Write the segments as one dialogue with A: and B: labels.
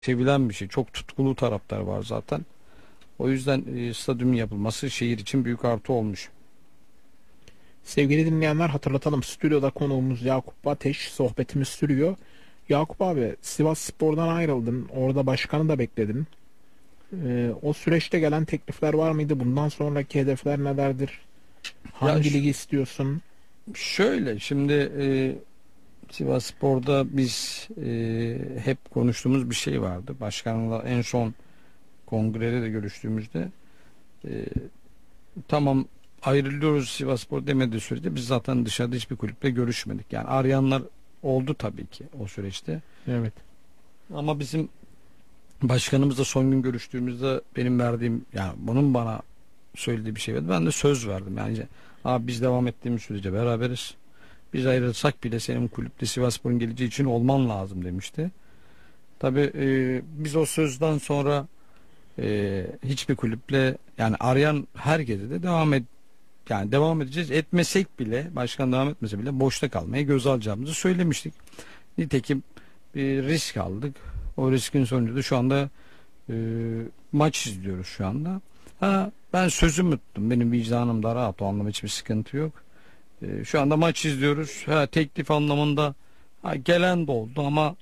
A: sevilen bir şey. Çok tutkulu taraftar var zaten. O yüzden stadyumun yapılması şehir için büyük artı olmuş.
B: Sevgili dinleyenler, hatırlatalım, stüdyoda konuğumuz Yakup Ateş, sohbetimiz sürüyor. Yakup abi, Sivasspor'dan ayrıldın, orada başkanı da bekledin. O süreçte gelen teklifler var mıydı? Bundan sonraki hedefler nelerdir?
A: Ya
B: Hangi ligi istiyorsun?
A: şöyle şimdi Sivasspor'da biz hep konuştuğumuz bir şey vardı. Başkanla en son kongrede de görüştüğümüzde e, tamam ayrılıyoruz Sivasspor demediği sürece biz zaten dışarıda hiçbir kulüple görüşmedik. Yani arayanlar oldu tabii ki o süreçte.
B: Evet.
A: Ama bizim başkanımızla son gün görüştüğümüzde benim verdiğim, yani bunun bana söylediği bir şey vardı. Ben de söz verdim. Yani abi biz devam ettiğimiz sürece beraberiz. Biz ayrılsak bile senin kulüpte Sivasspor'un geleceği için olman lazım demişti. Tabii biz o sözden sonra hiçbir kulüple, yani arayan herkese de yani devam edeceğiz. Etmesek bile, başkan devam etmese bile boşta kalmaya göz alacağımızı söylemiştik. Nitekim bir risk aldık. O riskin sonucu da şu anda e, maç izliyoruz şu anda. Ben sözümü tuttum. Benim vicdanım da rahat. O anlamda hiçbir sıkıntı yok. Şu anda maç izliyoruz. Teklif anlamında gelen de oldu ama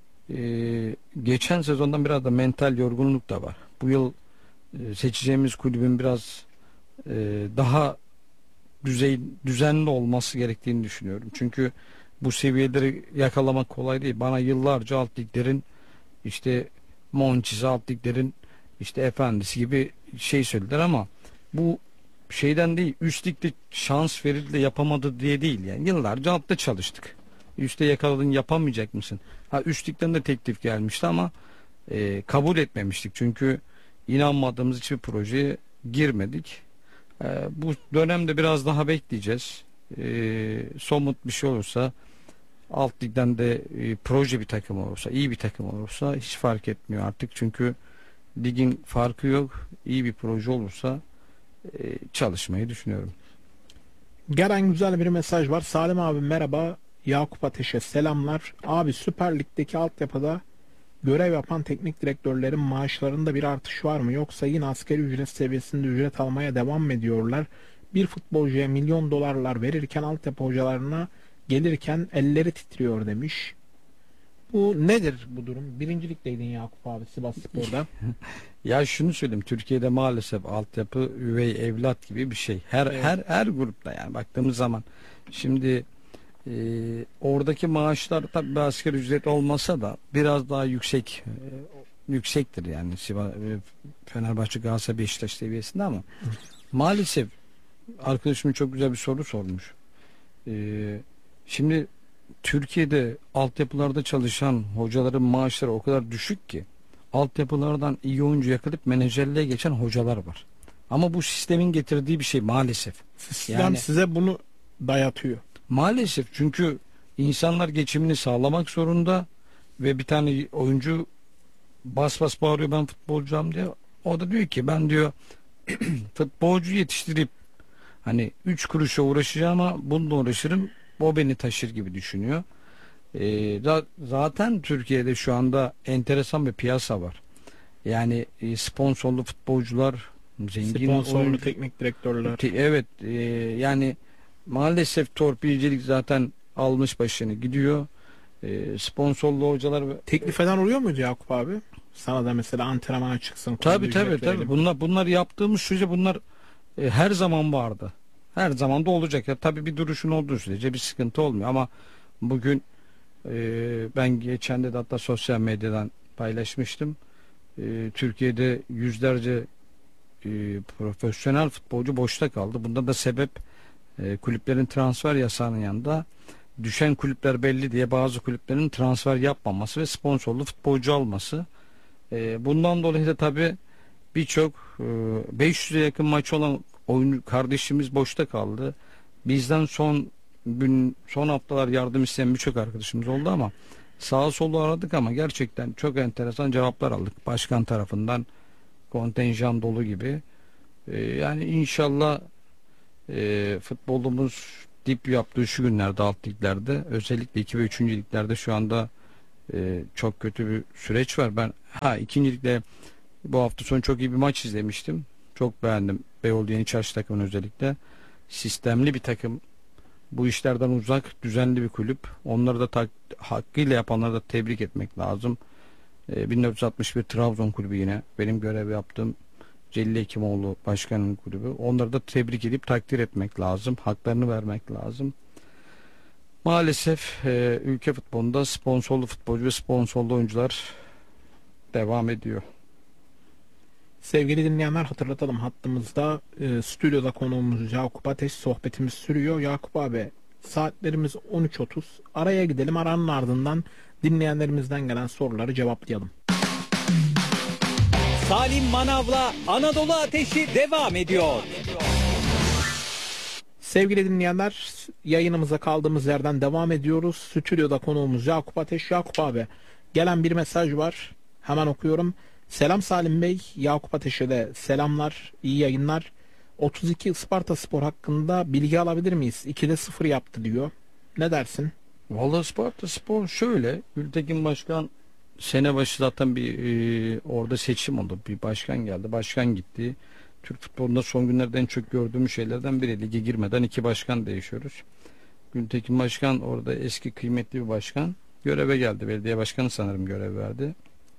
A: geçen sezondan biraz da mental yorgunluk da var. Bu yıl seçeceğimiz kulübün biraz daha düzenli olması gerektiğini düşünüyorum. Çünkü bu seviyeleri yakalamak kolay değil. Bana yıllarca alt liglerin işte Monchi'si, alt liglerin işte efendisi gibi şey söylediler ama bu şeyden değil, üst ligde şans verildi de yapamadı diye değil. Yani yıllarca altta çalıştık. Üste yakaladın, yapamayacak mısın? Üst ligden de teklif gelmişti ama kabul etmemiştik. Çünkü inanmadığımız hiçbir projeye girmedik. Bu dönemde biraz daha bekleyeceğiz. Somut bir şey olursa, alt ligden de proje bir takım olursa, iyi bir takım olursa hiç fark etmiyor artık. Çünkü ligin farkı yok. İyi bir proje olursa çalışmayı düşünüyorum.
B: Gelen güzel bir mesaj var. Salim abi merhaba. Yakup Ateş'e selamlar. Abi, Süper Lig'deki altyapıda görev yapan teknik direktörlerin maaşlarında bir artış var mı? Yoksa yine asgari ücret seviyesinde ücret almaya devam mı ediyorlar? Bir futbolcuya milyon dolarlar verirken altyapı hocalarına gelirken elleri titriyor demiş. Bu nedir bu durum? Birincilikteydin Yakup abi, Sivasspor'da.
A: Ya şunu söyleyeyim, Türkiye'de maalesef altyapı üvey evlat gibi bir şey. Her
B: Evet.
A: her grupta, yani baktığımız zaman şimdi oradaki maaşlar tabii asgari ücret olmasa da biraz daha yüksektir yani Fenerbahçe, Galatasaray, Beşiktaş seviyesinde ama maalesef arkadaşım çok güzel bir soru sormuş. E, Şimdi Türkiye'de altyapılarda çalışan hocaların maaşları o kadar düşük ki altyapılardan iyi oyuncu yakalayıp menajerliğe geçen hocalar var. Ama bu sistemin getirdiği bir şey maalesef.
B: Sistem
A: Yani
B: size bunu dayatıyor.
A: maalesef, çünkü insanlar geçimini sağlamak zorunda ve bir tane oyuncu bas bas bağırıyor ben futbolcuyum diye. O da diyor ki ben diyor futbolcu yetiştirip hani 3 kuruşa uğraşacağım ama bununla uğraşırım, o beni taşır gibi düşünüyor. Zaten Türkiye'de şu anda enteresan bir piyasa var. Yani sponsorlu futbolcular, zengin
B: Sponsorlu
A: oyuncu.
B: teknik direktörler.
A: Evet, yani maalesef torpilcilik zaten almış başını gidiyor. Sponsorlu hocalar
B: Teklif eden oluyor muydu Yakup abi? Sana da mesela antrenmana çıksın, kulübe
A: tabii tabii
B: ücret
A: tabii
B: verelim.
A: bunlar yaptığımız sürece bunlar her zaman vardı. Her zaman da olacak. Ya tabii bir duruşun olduğu sürece bir sıkıntı olmuyor ama bugün ben geçen de hatta sosyal medyadan paylaşmıştım. Türkiye'de yüzlerce profesyonel futbolcu boşta kaldı. Bunda da sebep kulüplerin transfer yasağının yanında düşen kulüpler belli diye bazı kulüplerin transfer yapmaması ve sponsorlu futbolcu alması. Bundan dolayı da tabii birçok 500'e yakın maç olan oyuncu kardeşimiz boşta kaldı. Bizden son haftalar yardım isteyen birçok arkadaşımız oldu ama sağa solu aradık ama gerçekten çok enteresan cevaplar aldık. Başkan tarafından kontenjan dolu gibi. Yani inşallah futbolumuz dip yaptığı şu günlerde alt liglerde, özellikle 2 ve 3. liglerde şu anda Çok kötü bir süreç var. Ben ikincilikte bu hafta sonu çok iyi bir maç izlemiştim. Çok beğendim. Beyoğlu Yeniçarşı takımın özellikle. Sistemli bir takım. Bu işlerden uzak, düzenli bir kulüp. Onları da hakkıyla yapanları da tebrik etmek lazım. 1961 Trabzon kulübü yine. Benim görev yaptığım Celil Hekimoğlu başkanın kulübü. Onları da tebrik edip takdir etmek lazım. Haklarını vermek lazım. Maalesef ülke futbolunda sponsorlu futbolcu ve sponsorlu oyuncular devam ediyor.
B: Sevgili dinleyenler, hatırlatalım, hattımızda stüdyoda konuğumuz Yakup Ateş, sohbetimiz sürüyor. Yakup abi, saatlerimiz 13.30. Araya gidelim, aranın ardından dinleyenlerimizden gelen soruları cevaplayalım.
C: Salim Manav'la Anadolu Ateşi devam ediyor.
B: Sevgili dinleyenler, yayınımıza kaldığımız yerden devam ediyoruz. Stüdyoda konuğumuz Yakup Ateş. Yakup abi, gelen bir mesaj var. Hemen okuyorum. Selam Salim Bey, Yakup Ateş'e de selamlar, iyi yayınlar. 32 Ispartaspor hakkında bilgi alabilir miyiz? 2'de 0 yaptı diyor. Ne dersin?
A: Vallahi Spartaspor şöyle, Gültekin Başkan sene başı zaten bir orada seçim oldu. Bir başkan geldi, başkan gitti. Türk futbolunda son günlerde en çok gördüğümüz şeylerden biri. Lige girmeden 2 başkan değişiyoruz. Gültekin Başkan orada eski kıymetli bir başkan. Göreve geldi. Belediye başkanı sanırım görev verdi.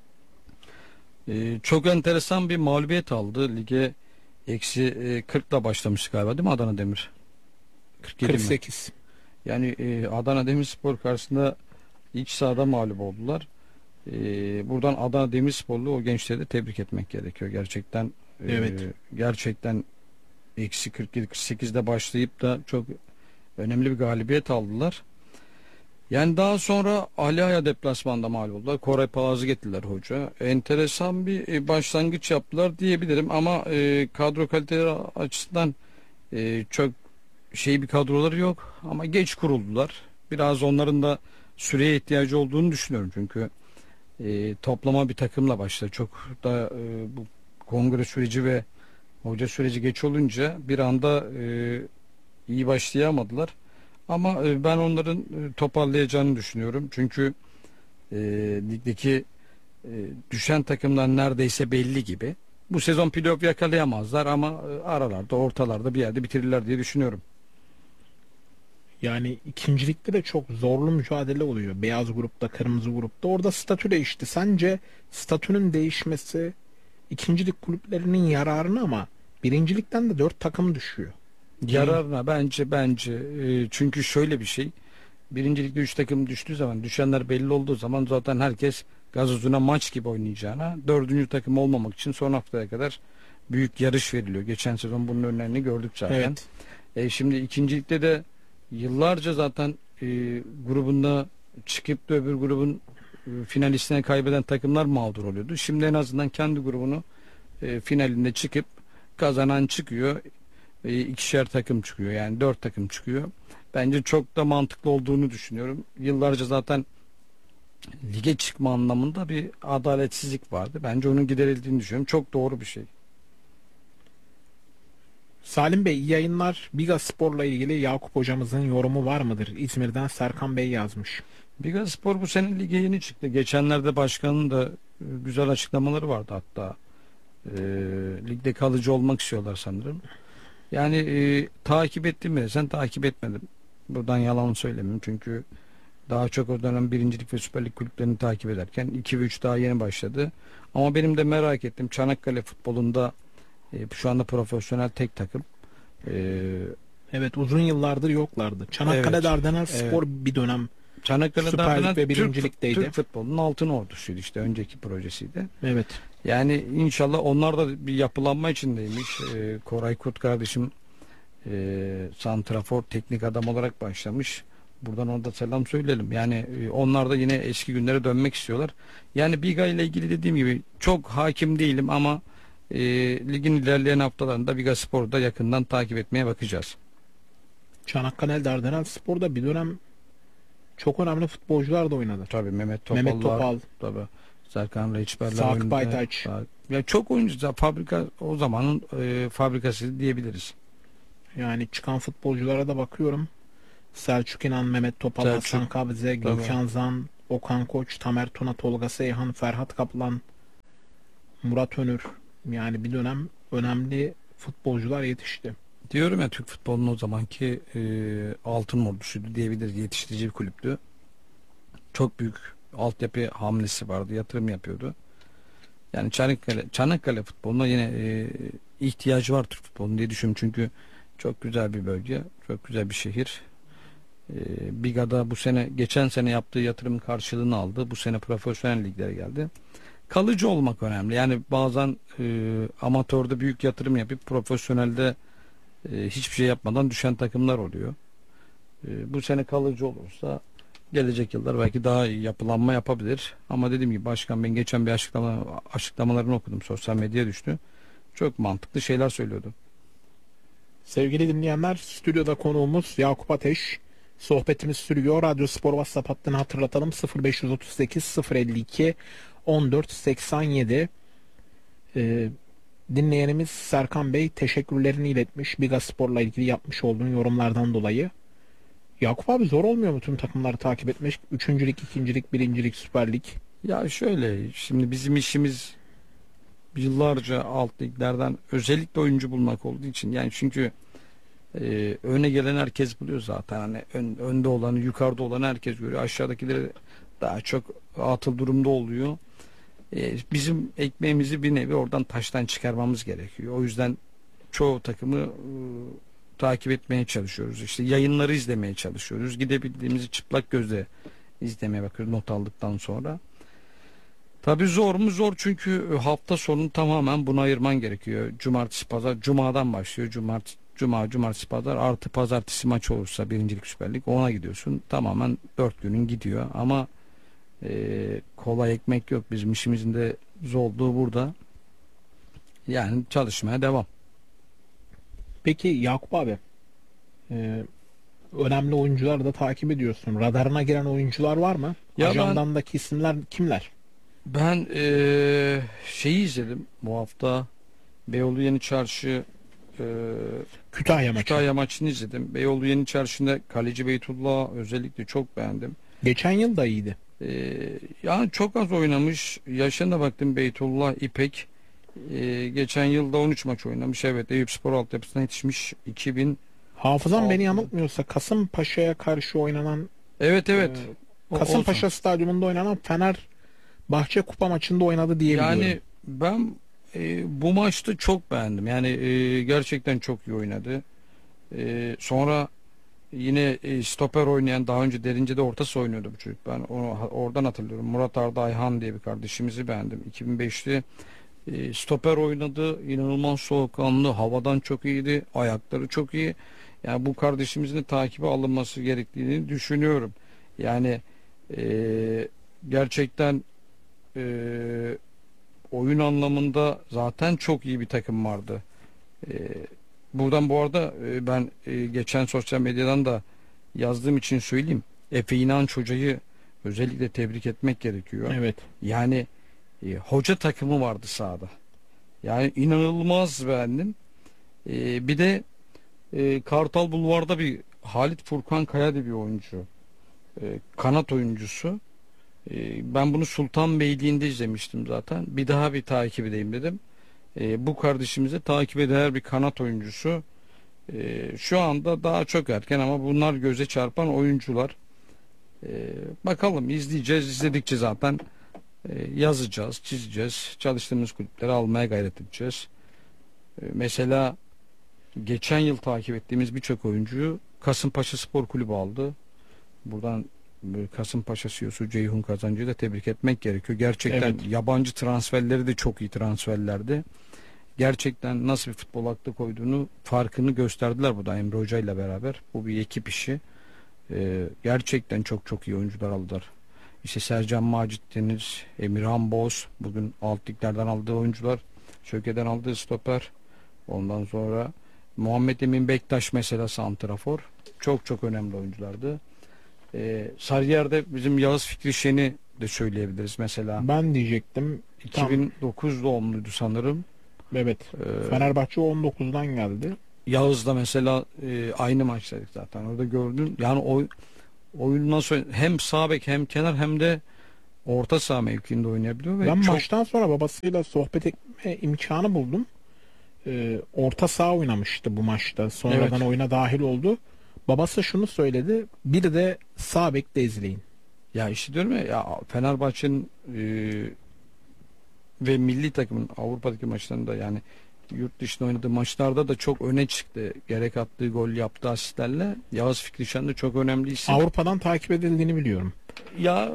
A: Çok enteresan bir mağlubiyet aldı. Lige eksi 40'la başlamış galiba, değil mi Adana Demir? 47 mi?
B: 48.
A: Yani Adana Demirspor karşısında iç sahada mağlup oldular. Buradan Adana Demirsporlu o gençleri de tebrik etmek gerekiyor. Gerçekten
B: Evet.
A: gerçekten eksi 47-48'de başlayıp da çok önemli bir galibiyet aldılar. Yani daha sonra Aliağa deplasmanda mağlup oldular. Koray Palaz'ı getirdiler hoca. Enteresan bir başlangıç yaptılar diyebilirim ama kadro kaliteleri açısından çok bir kadroları yok ama geç kuruldular. Biraz onların da süreye ihtiyacı olduğunu düşünüyorum çünkü toplama bir takımla başladı. Çok da bu kongre süreci ve hoca süreci geç olunca bir anda iyi başlayamadılar. Ama ben onların toparlayacağını düşünüyorum. Çünkü ligdeki düşen takımlar neredeyse belli gibi. Bu sezon playoff yakalayamazlar ama aralarda, ortalarda bir yerde bitirirler diye düşünüyorum.
B: Yani ikincilikte de çok zorlu mücadele oluyor. Beyaz grupta, kırmızı grupta. Orada statü değişti. Sence statünün değişmesi ikincilik kulüplerinin yararına, ama birincilikten de 4 takım düşüyor.
A: Yararına bence çünkü şöyle bir şey. Birincilikte 3 takım düştüğü zaman, düşenler belli olduğu zaman zaten herkes gazozuna maç gibi oynayacağına, dördüncü takım olmamak için son haftaya kadar büyük yarış veriliyor. Geçen sezon bunun önlerini gördük zaten.
B: Evet.
A: Şimdi ikincilikte de yıllarca zaten grubunda çıkıp da öbür grubun finalistine kaybeden takımlar mağdur oluyordu. Şimdi en azından kendi grubunu finalinde çıkıp kazanan çıkıyor. İkişer takım çıkıyor. Yani 4 takım çıkıyor. Bence çok da mantıklı olduğunu düşünüyorum. Yıllarca zaten lige çıkma anlamında bir adaletsizlik vardı. Bence onun giderildiğini düşünüyorum. Çok doğru bir şey.
B: Salim Bey, iyi yayınlar. Bigaspor'la ilgili Yakup hocamızın yorumu var mıdır? İzmir'den Serkan Bey yazmış.
A: Bigaspor bu sene lige yeni çıktı. Geçenlerde başkanın da güzel açıklamaları vardı hatta. Ligde kalıcı olmak istiyorlar sanırım. Yani takip ettim mi? Sen takip etmedim. Buradan yalan söylemeyeyim. Çünkü daha çok o dönem birincilik ve Süper Lig kulüplerini takip ederken 2 ve 3 daha yeni başladı. Ama benim de merak ettim. Çanakkale futbolunda şu anda profesyonel tek takım.
B: Evet, uzun yıllardır yoklardı. Çanakkale
A: Evet,
B: Dardanelspor bir dönem
A: Çanakkale'de
B: Süper Lig ve birincilikteydi.
A: Türk futbolunun altın ordusuydu işte, önceki projesiydi.
B: evet.
A: Yani inşallah onlar da bir yapılanma içindeymiş. Koray Kurt kardeşim santrafor teknik adam olarak başlamış. Buradan ona da selam söyleyelim. Yani onlar da yine eski günlere dönmek istiyorlar. Yani Biga ile ilgili dediğim gibi çok hakim değilim ama ligin ilerleyen haftalarında Bigaspor'u da yakından takip etmeye bakacağız.
B: Çanakkale Dardanelspor'da bir dönem çok önemli futbolcular da oynadı.
A: Tabii Mehmet
B: Mehmet Topal,
A: tabii Serkan Reçberler
B: Sakıp
A: oyunda.
B: Aytaç.
A: Ya çok oyuncu, fabrika o zamanın fabrikası diyebiliriz.
B: yani çıkan futbolculara da bakıyorum. Selçuk İnan, Mehmet Topal,
A: Selçuk,
B: Hasan Kabze,
A: tabii.
B: Gökhan Zan, Okan Koç, Tamer Tuna, Tolga Seyhan, Ferhat Kaplan, Murat Önür. Yani bir dönem önemli futbolcular yetişti.
A: Diyorum ya, Türk futbolunun o zamanki altın ordusuydu diyebiliriz. Yetiştirici bir kulüptü. Çok büyük altyapı hamlesi vardı. Yatırım yapıyordu. Yani Çanakkale futboluna yine ihtiyacı var Türk futbolunun diye düşünüyorum. Çünkü çok güzel bir bölge. Çok güzel bir şehir. Biga'da geçen sene yaptığı yatırımın karşılığını aldı. Bu sene profesyonel liglere geldi. Kalıcı olmak önemli. Yani bazen amatörde büyük yatırım yapıp profesyonelde hiçbir şey yapmadan düşen takımlar oluyor. Bu sene kalıcı olursa gelecek yıllar belki daha iyi yapılanma yapabilir. Ama dediğim gibi başkan, ben geçen bir açıklamalarını okudum. Sosyal medyaya düştü. Çok mantıklı şeyler söylüyordu.
B: Sevgili dinleyenler, stüdyoda konuğumuz Yakup Ateş. Sohbetimiz sürüyor. Radyo Spor WhatsApp hattını hatırlatalım. 0538 052 1487. Dinleyenimiz Serkan Bey teşekkürlerini iletmiş. Biga Spor'la ilgili yapmış olduğun yorumlardan dolayı. Yakup abi, zor olmuyor mu tüm takımları takip etmek? Üçüncülük, ikincilik, birincilik, Süper Lig.
A: Ya şöyle, şimdi bizim işimiz yıllarca alt liglerden özellikle oyuncu bulmak olduğu için, yani çünkü öne gelen herkes buluyor zaten. Hani önde olanı, yukarıda olanı herkes görüyor. Aşağıdakileri daha çok atıl durumda oluyor. Bizim ekmeğimizi bir nevi oradan taştan çıkarmamız gerekiyor. O yüzden çoğu takımı takip etmeye çalışıyoruz. İşte yayınları izlemeye çalışıyoruz. Gidebildiğimizi çıplak gözle izlemeye bakıyoruz not aldıktan sonra. Tabii zor mu? Zor, çünkü hafta sonu tamamen buna ayırman gerekiyor. Cumartesi, pazar, cumadan başlıyor. Cumartesi, pazar artı pazartesi maç olursa birincilik, Süper Lig, ona gidiyorsun. Tamamen 4 günün gidiyor. Ama kolay ekmek yok. Bizim işimizin de zorluğu burada. Yani çalışmaya devam.
B: Peki Yakup abi, önemli oyuncuları da takip ediyorsun. Radarına giren oyuncular var mı?
A: Ya
B: Ajandandaki isimler kimler?
A: ben şeyi izledim bu hafta. Beyoğlu Yeni Çarşı
B: Kütahya maçı.
A: Kütahya maçını izledim. Beyoğlu Yeni Çarşı'nda kaleci Beytullah özellikle çok beğendim.
B: Geçen yıl da iyiydi.
A: Yani çok az oynamış. Yaşına baktım, Beytullah İpek. Geçen yılda 13 maç oynamış. Evet, Eyüpspor altyapısına yetişmiş. 2000.
B: Hafızam beni
A: Altı.
B: yanıltmıyorsa Kasımpaşa'ya karşı oynanan
A: Evet.
B: Kasımpaşa stadyumunda oynanan Fenerbahçe Kupa maçında oynadı diyebiliyorum.
A: Yani ben bu maçta çok beğendim. Yani gerçekten çok iyi oynadı. Sonra yine stoper oynayan, daha önce Derince'de orta saha oynuyordu bu çocuk. Ben onu oradan hatırlıyorum. Murat Arda Ayhan diye bir kardeşimizi beğendim. 2005'li stoper oynadı. İnanılmaz soğukkanlı. Havadan çok iyiydi. Ayakları çok iyi. Yani bu kardeşimizin de takibe alınması gerektiğini düşünüyorum. Yani gerçekten oyun anlamında zaten çok iyi bir takım vardı. E, Buradan bu arada ben geçen sosyal medyadan da yazdığım için söyleyeyim. Efe İnanç hocayı özellikle tebrik etmek gerekiyor.
B: Evet.
A: Yani hoca takımı vardı sahada. Yani inanılmaz beğendim. Bir de Kartal Bulvar'da bir Halit Furkan Kaya diye bir oyuncu. Kanat oyuncusu. Ben bunu Sultanbeyli'nde izlemiştim zaten. Bir daha bir takip edeyim dedim. Bu kardeşimize takip eder bir kanat oyuncusu. Şu anda daha çok erken ama bunlar göze çarpan oyuncular. Bakalım, izleyeceğiz. İzledikçe zaten yazacağız, çizeceğiz. Çalıştığımız kulüpleri almaya gayret edeceğiz. Mesela geçen yıl takip ettiğimiz birçok oyuncuyu Kasımpaşa Spor Kulübü aldı. Buradan Kasımpaşa CEO'su Ceyhun Kazancı'yı da tebrik etmek gerekiyor. Gerçekten
B: Evet.
A: yabancı transferleri de çok iyi transferlerdi. Gerçekten nasıl bir futbol aklı koyduğunu, farkını gösterdiler burada Emre Hoca ile beraber. Bu bir ekip işi. Gerçekten çok çok iyi oyuncular aldılar. İşte Sercan Macit Deniz, Emirhan Boz, bugün alt liglerden aldığı oyuncular, Şöke'den aldığı stoper. Ondan sonra Muhammed Emin Bektaş mesela santrafor. Çok çok önemli oyunculardı. Sarıyer'de bizim Yağız Fikri Şen'i de söyleyebiliriz mesela.
B: Ben diyecektim.
A: 2009 doğumluydu sanırım.
B: Evet. Fenerbahçe 19'dan geldi.
A: Yağız'da mesela aynı maçtaydık zaten. Orada gördün. Yani oyun nasıl hem sağ bek hem kenar hem de orta saha mevkiinde oynayabiliyor ve
B: Ben
A: çok
B: maçtan sonra babasıyla sohbet etme imkanı buldum. Orta saha oynamıştı bu maçta. Sonradan
A: Evet.
B: oyuna dahil oldu. Babası şunu söyledi. Bir de sağ bekte izleyin.
A: ya işte diyorum ya Fenerbahçe'nin ve milli takımın Avrupa'daki maçlarında yani yurt dışında oynadığı maçlarda da çok öne çıktı. Gerek attığı gol yaptığı asistlerle. Yağız Fikrişan da çok önemli isim.
B: Avrupa'dan takip edildiğini biliyorum.
A: Ya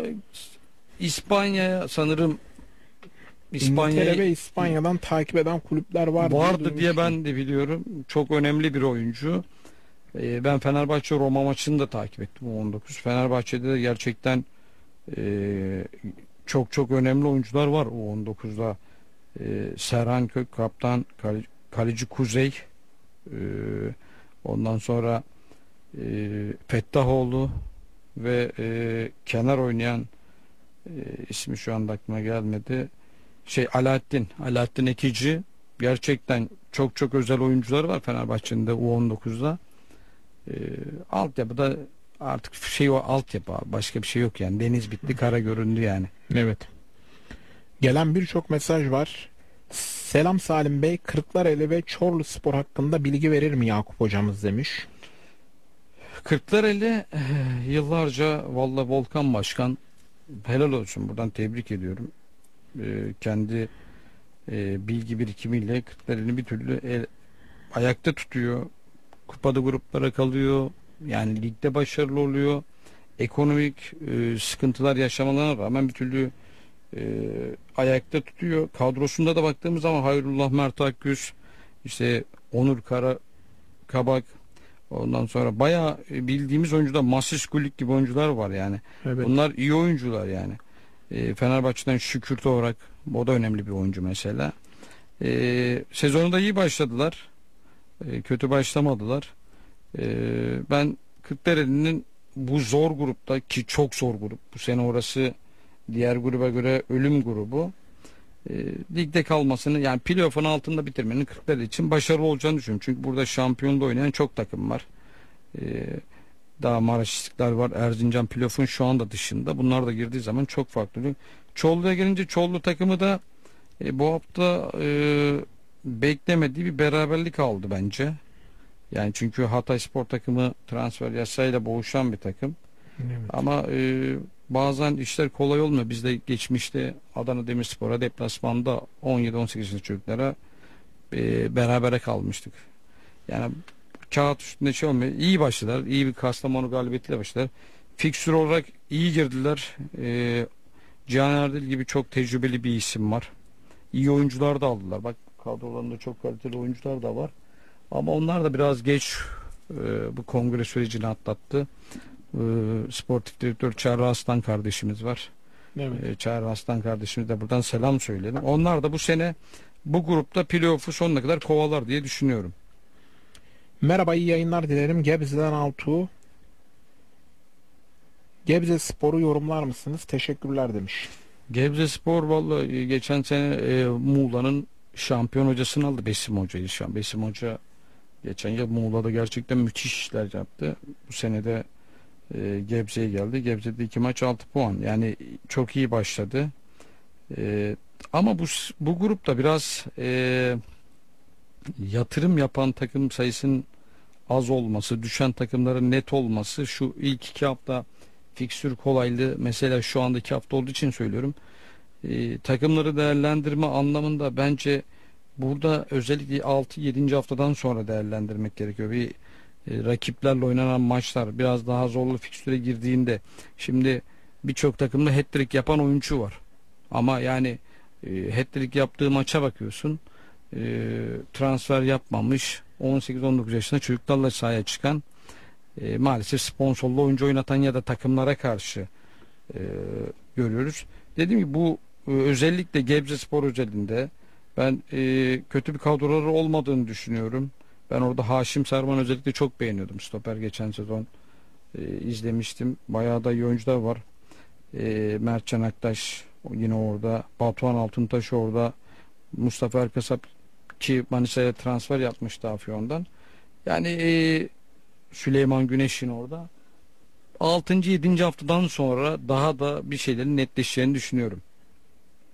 A: İspanya sanırım
B: İngiltere
A: İspanya
B: ve İspanya'dan takip eden kulüpler var
A: vardı diye
B: duymuştum.
A: ben de biliyorum. Çok önemli bir oyuncu. Ben Fenerbahçe Roma maçını da takip ettim 19. Fenerbahçe'de de gerçekten e, çok çok önemli oyuncular var o 19'da. Serhan Kök kaptan, kaleci Kuzey, e, ondan sonra Fettahoğlu ve kenar oynayan ismi şu anda aklıma gelmedi. Alaaddin Ekici, gerçekten çok çok özel oyuncuları var Fenerbahçe'nin de U19'da. Altyapıda artık o altyapı abi, başka bir şey yok yani. Deniz bitti, kara göründü yani.
B: Evet. Gelen birçok mesaj var. Selam Salim Bey, Kırklareli ve Çorlu Spor hakkında bilgi verir mi Yakup hocamız demiş.
A: Kırklareli yıllarca valla Volkan Başkan, helal olsun, buradan tebrik ediyorum. Kendi bilgi birikimiyle Kırklareli'ni bir türlü ayakta tutuyor. Kupada gruplara kalıyor. Yani ligde başarılı oluyor. Ekonomik sıkıntılar yaşamalarına rağmen bir türlü e, ayakta tutuyor. Kadrosunda da baktığımız zaman Hayrullah Mert Akgüz, işte Onur Kabak, ondan sonra bayağı bildiğimiz oyuncular, Masis Gulik gibi oyuncular var yani.
B: Evet.
A: Bunlar iyi oyuncular yani. Fenerbahçe'den Şükür Toprak, o da önemli bir oyuncu mesela. Sezonu da iyi başladılar. Kötü başlamadılar. Ben Kırklareli'nin bu zor grupta, ki çok zor grup, bu sene orası diğer gruba göre ölüm grubu, ligde kalmasını, yani playoff'un altında bitirmenin Kırklareli için başarılı olacağını düşünüyorum. Çünkü burada şampiyonda oynayan çok takım var. Ee, Daha Maraş İstiklal var. Erzincan playoff'un şu anda dışında. Bunlar da girdiği zaman çok farklı oluyor. Çorlu'ya gelince Çorlu takımı da bu hafta beklemediği bir beraberlik aldı bence. Yani çünkü Hatayspor takımı transfer yasayla boğuşan bir takım.
B: Evet.
A: Ama bazen işler kolay olmuyor. Biz de geçmişte Adana Demirspor'a deplasmanda 17-18 yaşında çocuklara berabere kalmıştık. Yani kağıt üstünde şey olmuyor. İyi başladılar. İyi bir Kastamonu galibiyetiyle başladılar. Fikstür olarak iyi girdiler. Cihan Erdil gibi çok tecrübeli bir isim var. İyi oyuncular da aldılar. Bak, kadrolarında çok kaliteli oyuncular da var. Ama onlar da biraz geç bu kongre sürecini atlattı. Sportif direktör Çağrı Aslan kardeşimiz var.
B: Evet.
A: Çağrı Aslan kardeşimiz de buradan selam söyleyelim. Onlar da bu sene bu grupta playoff'u sonuna kadar kovalar diye düşünüyorum.
B: Merhaba, iyi yayınlar dilerim. Gebze'den Altuğ. Gebze Spor'u yorumlar mısınız? Teşekkürler demiş.
A: Gebzespor vallahi geçen sene Muğla'nın şampiyon hocasını aldı. Besim Hoca'yı şu an. Besim Hoca geçen yıl Muğla'da gerçekten müthiş işler yaptı. Bu sene de Gebze'ye geldi. Gebze'de 2 maç 6 puan. Yani çok iyi başladı. Ama bu grupta biraz yatırım yapan takım sayısının az olması, düşen takımların net olması, şu ilk 2 hafta fikstür kolaylığı, mesela şu andaki hafta olduğu için söylüyorum. Takımları değerlendirme anlamında bence burada özellikle 6-7. haftadan sonra değerlendirmek gerekiyor. Rakiplerle oynanan maçlar biraz daha zorlu fikstüre girdiğinde, şimdi birçok takımda hat-trick yapan oyuncu var. Ama yani hat-trick yaptığı maça bakıyorsun, transfer yapmamış 18-19 yaşında çocuklarla sahaya çıkan, maalesef sponsorlu oyuncu oynatan ya da takımlara karşı e, görüyoruz. Dediğim gibi bu özellikle Gebzespor özelinde ben kötü bir kadroları olmadığını düşünüyorum. Ben orada Haşim Sarman özellikle çok beğeniyordum. Stoper geçen sezon izlemiştim. Bayağı da iyi oyuncular var. Mertcan Aktaş yine orada. Batuhan Altıntaş orada. Mustafa Erkasap, ki Manisa'ya transfer yapmıştı Afyon'dan. Yani Süleyman Güneş'in orada. 6. 7. haftadan sonra daha da bir şeylerin netleşeceğini düşünüyorum.